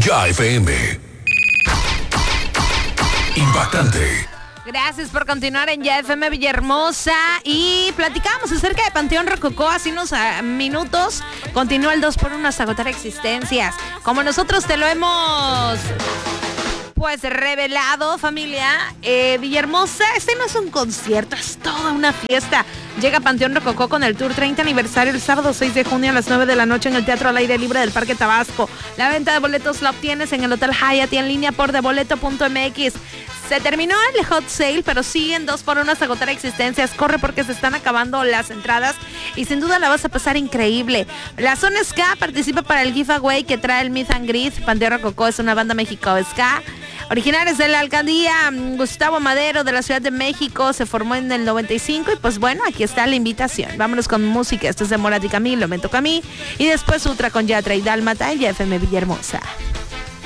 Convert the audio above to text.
Ya FM. Impactante. Gracias por continuar en Ya FM Villahermosa y platicamos acerca de Panteón Rococó hace unos minutos. Continúa el 2x1 hasta agotar existencias. Como nosotros te lo hemos pues revelado, familia, Villahermosa, este no es un concierto, es toda una fiesta. Llega Panteón Rococó con el Tour 30 aniversario el sábado 6 de junio a las 9 de la noche en el Teatro al Aire Libre del Parque Tabasco. La venta de boletos la obtienes en el Hotel Hyatt y en línea por deboleto.mx. Se terminó el hot sale, pero siguen 2x1 hasta agotar existencias. Corre porque se están acabando las entradas y sin duda la vas a pasar increíble. La Zona Ska participa para el giveaway que trae el Meet and Greet. Panteón Rococó es una banda mexicana ska. Originarios de la alcaldía Gustavo Madero de la Ciudad de México, se formó en el 95 y pues bueno, aquí está la invitación. Vámonos con música, esto es de Morat y Camilo, Me Toca a Mí, y después Ultra con Yatra y Dálmata en FM Villahermosa.